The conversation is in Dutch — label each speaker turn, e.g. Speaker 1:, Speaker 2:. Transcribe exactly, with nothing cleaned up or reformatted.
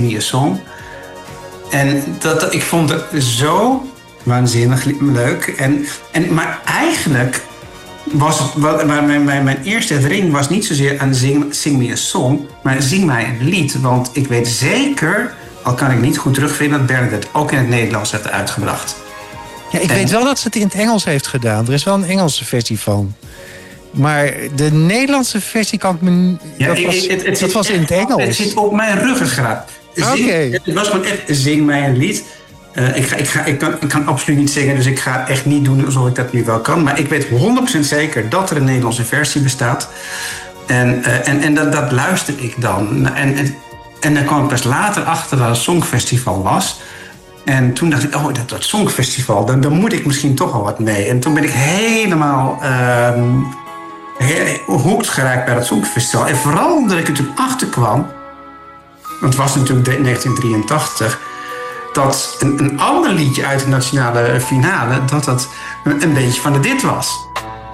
Speaker 1: Me a Song. En dat, ik vond het zo waanzinnig leuk. En, en, maar eigenlijk was het, wat, mijn, mijn, mijn eerste herinnering was niet zozeer aan Sing, Sing Me a Song, maar Zing mij een lied. Want ik weet zeker, al kan ik niet goed terugvinden, dat Bernadette ook in het Nederlands heeft uitgebracht.
Speaker 2: Ja, ik en, weet wel dat ze het in het Engels heeft gedaan. Er is wel een Engelse versie van. Maar de Nederlandse versie kan ik me... Ja, dat was, het, het dat was in het Engels.
Speaker 1: Het zit op mijn ruggengraat.
Speaker 2: Okay.
Speaker 1: Het was gewoon echt, zing mij een lied. Uh, ik, ga, ik, ga, ik, kan, ik kan absoluut niet zingen, dus ik ga het echt niet doen alsof ik dat nu wel kan. Maar ik weet honderd procent zeker dat er een Nederlandse versie bestaat. En, uh, en, en dat, dat luister ik dan. En, en, en dan kwam ik pas later achter dat het Songfestival was. En toen dacht ik, oh, dat, dat Songfestival, dan, dan moet ik misschien toch wel wat mee. En toen ben ik helemaal uh, hoekt geraakt bij dat Songfestival. En vooral omdat ik er toen achter kwam, want het was natuurlijk negentien drieëntachtig... dat een, een ander liedje uit de nationale finale, dat dat een, een beetje van de dit was.